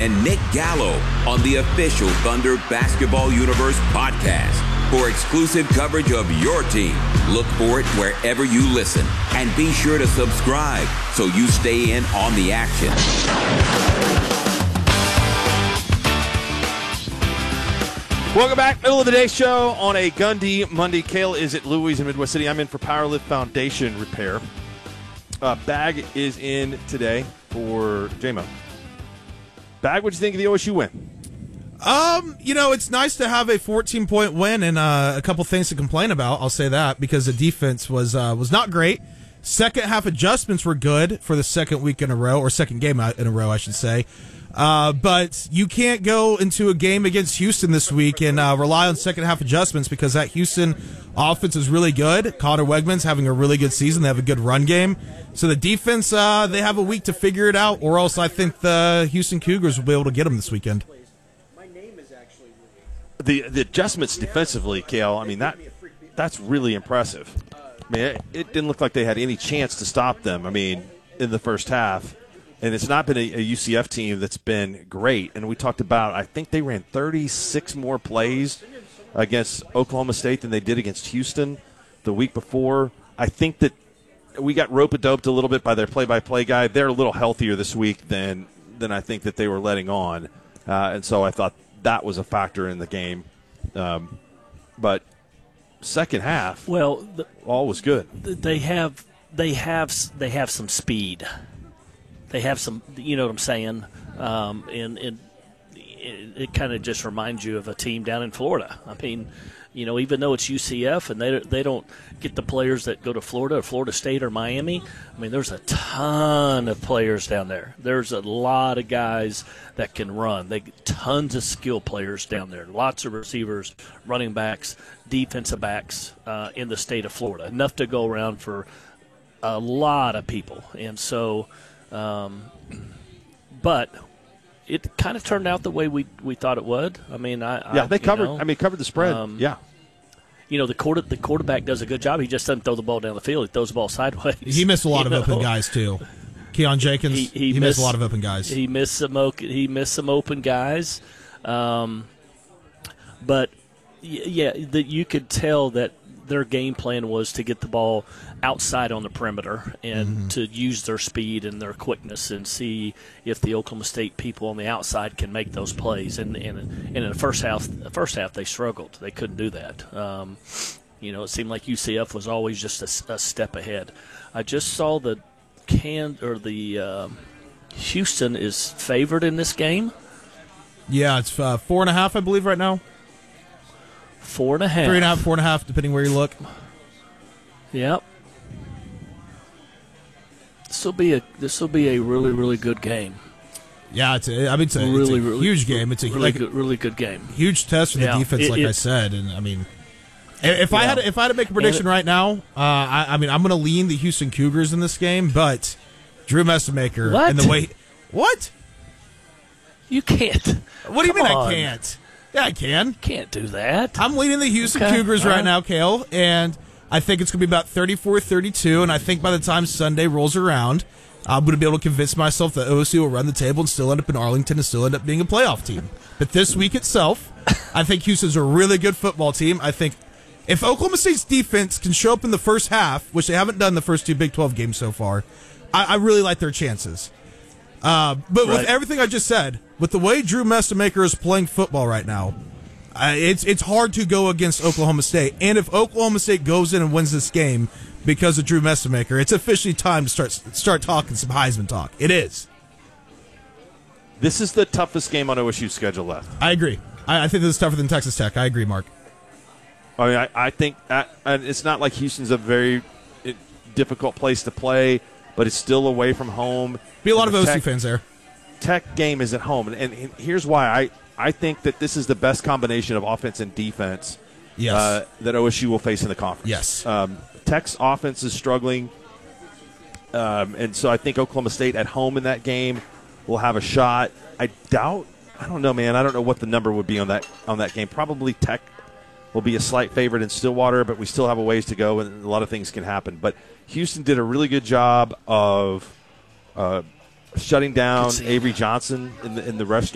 and Nick Gallo on the official Thunder Basketball Universe podcast. For exclusive coverage of your team, look for it wherever you listen. And be sure to subscribe so you stay in on the action. Welcome back. Middle of the day show on a Gundy Monday. Kale is at Louis in Midwest City. I'm in for Powerlift Foundation repair. Bag is in today for J-Mo. Bag, what'd you think of the OSU win? It's nice to have a 14-point win and a couple things to complain about. I'll say that because the defense was not great. Second half adjustments were good for the second week in a row, or second game in a row, I should say. But you can't go into a game against Houston this week and rely on second half adjustments because that Houston offense is really good. Connor Wegman's having a really good season. They have a good run game. So the defense, they have a week to figure it out, or else I think the Houston Cougars will be able to get them this weekend. The adjustments defensively, Kale, I mean, that's really impressive. I mean, it didn't look like they had any chance to stop them, I mean, in the first half. And it's not been a UCF team that's been great. And we talked about, I think they ran 36 more plays against Oklahoma State than they did against Houston the week before. I think that we got rope-a-doped a little bit by their play-by-play guy. They're a little healthier this week than I think that they were letting on. And so I thought that was a factor in the game. But second half, all was good. They have some speed. They have some, you know what I'm saying? And it kind of just reminds you of a team down in Florida. I mean, even though it's UCF and they don't get the players that go to Florida or Florida State or Miami, I mean, there's a ton of players down there. There's a lot of guys that can run. Tons of skill players down there. Lots of receivers, running backs, defensive backs in the state of Florida. Enough to go around for a lot of people. And so, but it kind of turned out the way we thought it would. I mean, they covered the spread. The quarterback does a good job. He just doesn't throw the ball down the field. He throws the ball sideways. He missed a lot of open guys too. Keon Jenkins, he missed a lot of open guys. He missed some open guys, but you could tell that their game plan was to get the ball outside on the perimeter and to use their speed and their quickness and see if the Oklahoma State people on the outside can make those plays. And in the first half they struggled. They couldn't do that. It seemed like UCF was always just a step ahead. I just saw the Houston is favored in this game. Yeah, it's 4.5, I believe, right now. 4.5. 3.5, 4.5, depending where you look. Yep. This will be a really, really good game. Yeah, it's a huge game. It's a really good game. Huge test for the defense, like I said. And I mean, if I had to make a prediction right now, I'm going to lean the Houston Cougars in this game. But Drew Messamaker and the way you can't. What do you mean I can't? Yeah, I can. Can't do that. I'm leading the Houston Cougars right now, Kale, and I think it's going to be about 34-32, and I think by the time Sunday rolls around, I'm going to be able to convince myself that OSU will run the table and still end up in Arlington and still end up being a playoff team. But this week itself, I think Houston's a really good football team. I think if Oklahoma State's defense can show up in the first half, which they haven't done the first two Big 12 games so far, I really like their chances. With everything I just said, with the way Drew Messamaker is playing football right now, it's hard to go against Oklahoma State. And if Oklahoma State goes in and wins this game because of Drew Messamaker, it's officially time to start talking some Heisman talk. It is. This is the toughest game on OSU's schedule left. I agree. I think this is tougher than Texas Tech. I agree, Mark. I mean, I think it's not like Houston's a very difficult place to play, but it's still away from home. Be a lot of OSU fans there. Tech game is at home, and here's why I think that this is the best combination of offense and defense that OSU will face in the conference. Yes. Tech's offense is struggling, and so I think Oklahoma State at home in that game will have a shot. I don't know, man. I don't know what the number would be on that game. Probably Tech will be a slight favorite in Stillwater, but we still have a ways to go, and a lot of things can happen. But Houston did a really good job of shutting down Avery Johnson in the rush